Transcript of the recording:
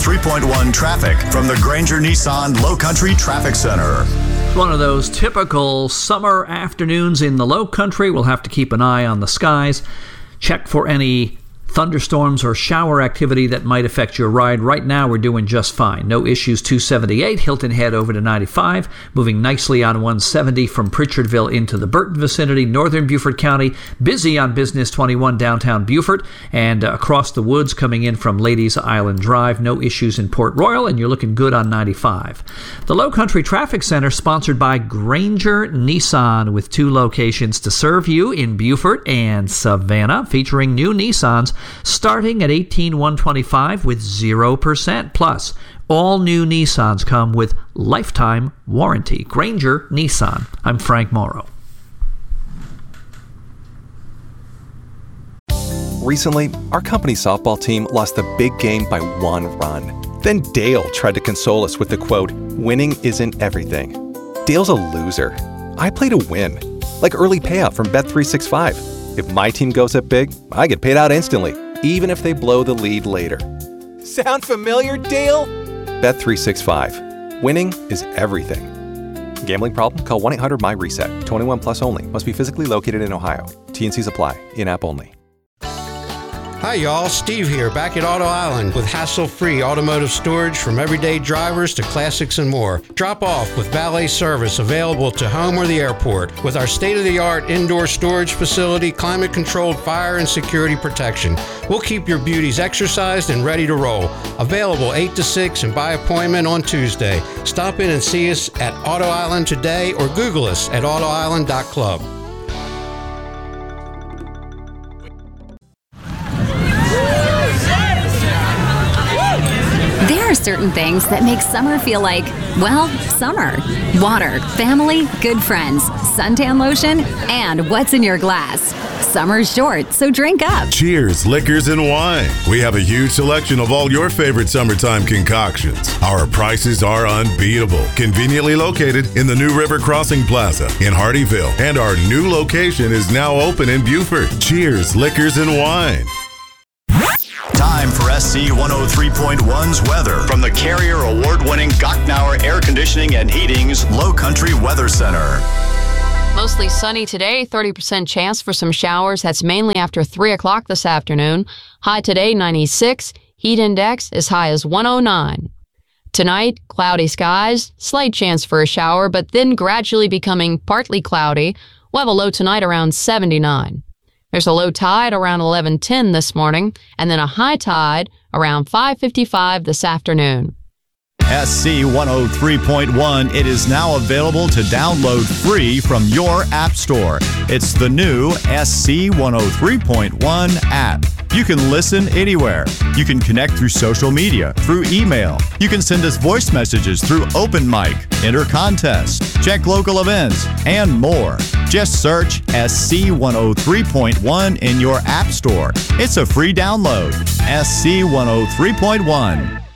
103.1 traffic from the Granger Nissan Low Country Traffic Center. One of those typical summer afternoons in the Low Country. We'll have to keep an eye on the skies. Check for any thunderstorms or shower activity that might affect your ride. Right now, we're doing just fine. No issues. 278 Hilton Head over to 95. Moving nicely on 170 from Pritchardville into the Burton vicinity. Northern Beaufort County, busy on Business 21 downtown Beaufort. And across the woods coming in from Ladies Island Drive. No issues in Port Royal, and you're looking good on 95. The Low Country Traffic Center, sponsored by Granger Nissan, with 2 locations to serve you in Beaufort and Savannah, featuring new Nissans starting at $18,125 with 0%. Plus, all new Nissans come with lifetime warranty. Granger Nissan. I'm Frank Morrow. Recently, our company softball team lost the big game by 1 run. Then Dale tried to console us with the quote, "Winning isn't everything." Dale's a loser. I play to win, like early payout from Bet365. If my team goes up big, I get paid out instantly, even if they blow the lead later. Sound familiar, Dale? Bet365. Winning is everything. Gambling problem? Call 1-800-MY-RESET. 21 plus only. Must be physically located in Ohio. T&Cs apply. In-app only. Hi y'all, Steve here, back at Auto Island with hassle-free automotive storage from everyday drivers to classics and more. Drop off with valet service available to home or the airport with our state-of-the-art indoor storage facility, climate-controlled fire and security protection. We'll keep your beauties exercised and ready to roll. Available 8 to 6 and by appointment on Tuesday. Stop in and see us at Auto Island today or Google us at autoisland.club. There are certain things that make summer feel like, well, summer. Water, family, good friends, suntan lotion, and what's in your glass. Summer's short, so drink up. Cheers, Liquors and Wine. We have a huge selection of all your favorite summertime concoctions. Our prices are unbeatable. Conveniently located in the New River Crossing Plaza in Hardyville. And our new location is now open in Beaufort. Cheers, Liquors and Wine. Time for SC 103.1's weather from the Carrier Award-winning Gocknauer Air Conditioning and Heating's Low Country Weather Center. Mostly sunny today, 30% chance for some showers. That's mainly after 3 o'clock this afternoon. High today, 96. Heat index as high as 109. Tonight, cloudy skies, slight chance for a shower, but then gradually becoming partly cloudy. We'll have a low tonight around 79. There's a low tide around 11:10 this morning, and then a high tide around 5:55 this afternoon. SC 103.1, it is now available to download free from your app store. It's the new SC 103.1 app. You can listen anywhere. You can connect through social media, through email. You can send us voice messages through Open Mic, enter contests, check local events, and more. Just search SC 103.1 in your app store. It's a free download. SC 103.1.